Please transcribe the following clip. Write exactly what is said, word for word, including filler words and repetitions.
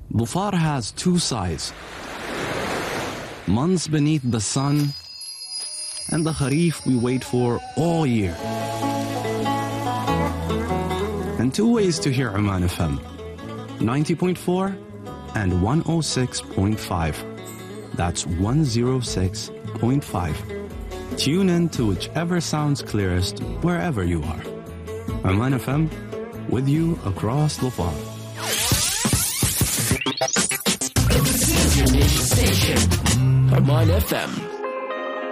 Dhufar has two sides. Months beneath the sun, and the Kharif we wait for all year. And two ways to hear Oman F M, ninety point four and one oh six point five. That's one oh six point five. Tune in to whichever sounds clearest wherever you are. Oman F M, with you across Dhufar. Oman F M.